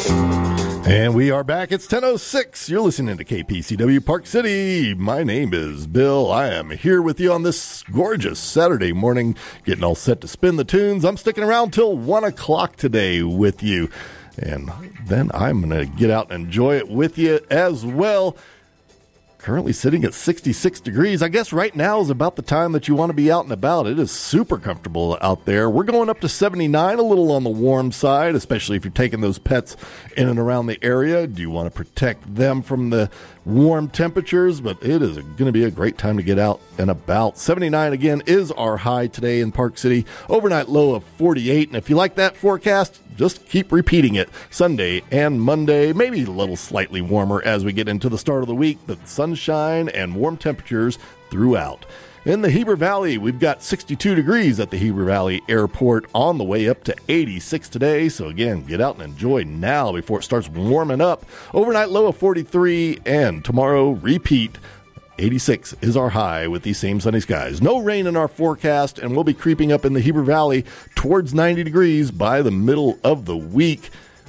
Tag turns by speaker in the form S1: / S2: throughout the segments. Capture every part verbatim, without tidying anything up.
S1: And we are back. It's ten oh six. You're listening to K P C W Park City. My name is Bill. I am here with you on this gorgeous Saturday morning, getting all set to spin the tunes. I'm sticking around till one o'clock today with you. And then I'm going to get out and enjoy it with you as well. Currently sitting at sixty-six degrees. I guess right now is about the time that you want to be out and about. It is super comfortable out there. We're going up to seventy-nine, a little on the warm side, especially if you're taking those pets in and around the area. Do you want to protect them from the warm temperatures? But it is going to be a great time to get out and about. seventy-nine again is our high today in Park City. Overnight low of forty-eight. And if you like that forecast, just keep repeating it. Sunday and Monday, maybe a little slightly warmer as we get into the start of the week, but sunshine and warm temperatures throughout. In the Heber Valley, we've got sixty-two degrees at the Heber Valley Airport, on the way up to eighty-six today. So again, get out and enjoy now before it starts warming up. Overnight low of forty-three, and tomorrow repeat. eighty-six is our high with these same sunny skies. No rain in our forecast, and we'll be creeping up in the Heber Valley towards ninety degrees by the middle of the week.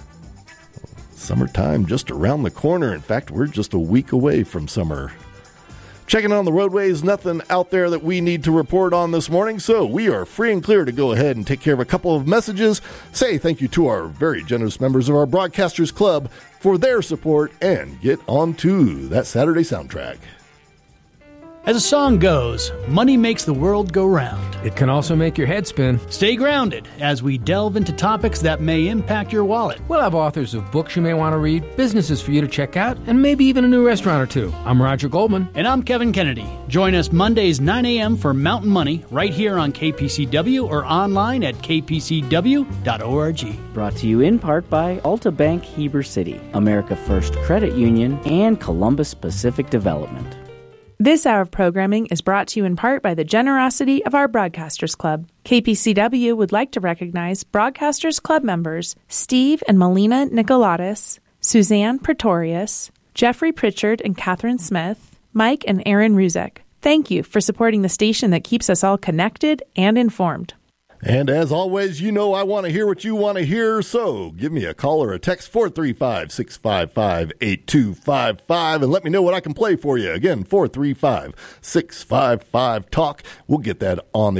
S1: Summertime just around the corner. In fact, we're just a week away from summer. Checking on the roadways, nothing out there that we need to report on this morning, so we are free and clear to go ahead and take care of a couple of messages. Say thank you to our very generous members of our Broadcasters Club for their support, and get on to that Saturday soundtrack.
S2: As the song goes, money makes the world go round.
S3: It can also make your head spin.
S2: Stay grounded as we delve into topics that may impact your wallet.
S3: We'll have authors of books you may want to read, businesses for you to check out, and maybe even a new restaurant or two. I'm Roger Goldman.
S2: And I'm Kevin Kennedy. Join us Mondays nine a.m. for Mountain Money right here on K P C W or online at k p c w dot org.
S4: Brought to you in part by Alta Bank Heber City, America First Credit Union, and Columbus Pacific Development.
S5: This hour of programming is brought to you in part by the generosity of our Broadcasters Club. K P C W would like to recognize Broadcasters Club members Steve and Melina Nicolatis, Suzanne Pretorius, Jeffrey Pritchard and Catherine Smith, Mike and Aaron Ruzek. Thank you for supporting the station that keeps us all connected and informed.
S1: And as always, you know I want to hear what you want to hear, so give me a call or a text, four three five, six five five, eight two five five, and let me know what I can play for you. Again, four three five, six five five, talk. We'll get that on the